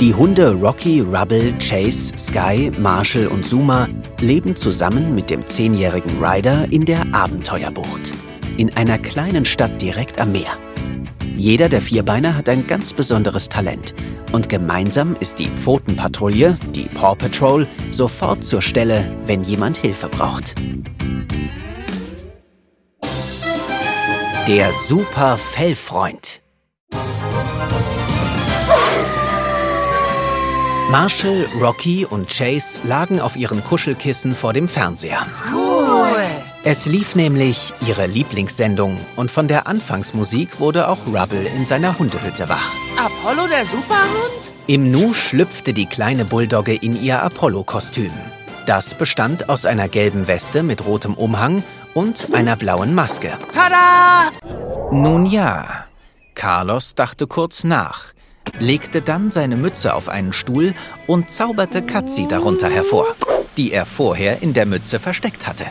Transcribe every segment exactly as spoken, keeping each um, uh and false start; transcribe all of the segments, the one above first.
Die Hunde Rocky, Rubble, Chase, Sky, Marshall und Zuma leben zusammen mit dem zehnjährigen Ryder in der Abenteuerbucht, in einer kleinen Stadt direkt am Meer. Jeder der Vierbeiner hat ein ganz besonderes Talent und gemeinsam ist die Pfotenpatrouille, die Paw Patrol, sofort zur Stelle, wenn jemand Hilfe braucht. Der Super Fellfreund. Marshall, Rocky und Chase lagen auf ihren Kuschelkissen vor dem Fernseher. Cool! Es lief nämlich ihre Lieblingssendung und von der Anfangsmusik wurde auch Rubble in seiner Hundehütte wach. Apollo, der Superhund? Im Nu schlüpfte die kleine Bulldogge in ihr Apollo-Kostüm. Das bestand aus einer gelben Weste mit rotem Umhang und einer blauen Maske. Tada! Nun ja, Carlos dachte kurz nach, legte dann seine Mütze auf einen Stuhl und zauberte Katzi darunter hervor, die er vorher in der Mütze versteckt hatte.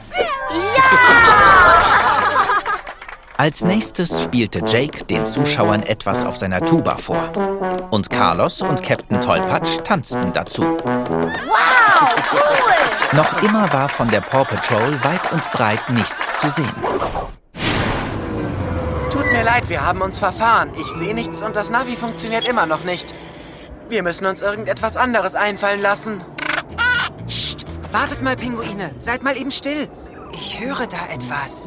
Als nächstes spielte Jake den Zuschauern etwas auf seiner Tuba vor. Und Carlos und Captain Tollpatsch tanzten dazu. Wow, cool! Noch immer war von der Paw Patrol weit und breit nichts zu sehen. Tut mir leid, wir haben uns verfahren. Ich sehe nichts und das Navi funktioniert immer noch nicht. Wir müssen uns irgendetwas anderes einfallen lassen. Psst, wartet mal, Pinguine. Seid mal eben still. Ich höre da etwas.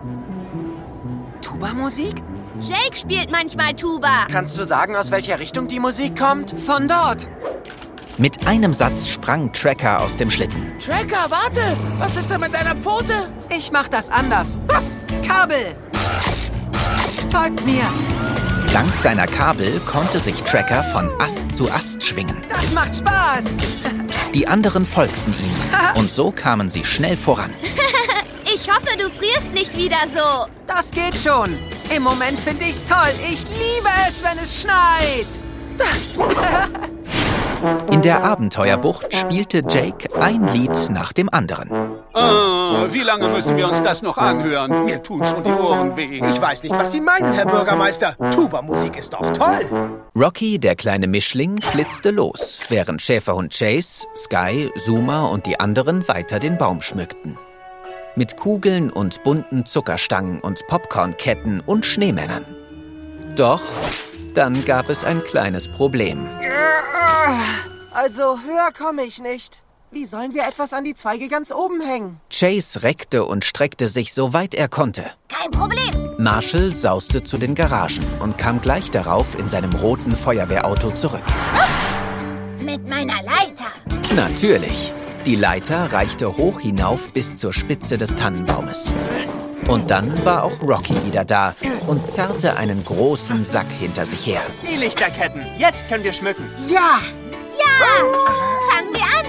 Tuba-Musik? Jake spielt manchmal Tuba. Kannst du sagen, aus welcher Richtung die Musik kommt? Von dort. Mit einem Satz sprang Tracker aus dem Schlitten. Tracker, warte! Was ist denn mit deiner Pfote? Ich mach das anders. Ruff, Kabel! Folgt mir. Dank seiner Kabel konnte sich Tracker von Ast zu Ast schwingen. Das macht Spaß. Die anderen folgten ihm und so kamen sie schnell voran. Ich hoffe, du frierst nicht wieder so. Das geht schon. Im Moment finde ich's toll. Ich liebe es, wenn es schneit. In der Abenteuerbucht spielte Jake ein Lied nach dem anderen. Oh, wie lange müssen wir uns das noch anhören? Mir tun schon die Ohren weh. Ich weiß nicht, was Sie meinen, Herr Bürgermeister. Tuba-Musik ist doch toll. Rocky, der kleine Mischling, flitzte los, während Schäferhund Chase, Sky, Zuma und die anderen weiter den Baum schmückten. Mit Kugeln und bunten Zuckerstangen und Popcornketten und Schneemännern. Doch dann gab es ein kleines Problem. Also höher komme ich nicht. Wie sollen wir etwas an die Zweige ganz oben hängen? Chase reckte und streckte sich, so weit er konnte. Kein Problem. Marshall sauste zu den Garagen und kam gleich darauf in seinem roten Feuerwehrauto zurück. Mit meiner Leiter. Natürlich. Die Leiter reichte hoch hinauf bis zur Spitze des Tannenbaumes. Und dann war auch Rocky wieder da und zerrte einen großen Sack hinter sich her. Die Lichterketten. Jetzt können wir schmücken. Ja! Ja! Fangen wir an.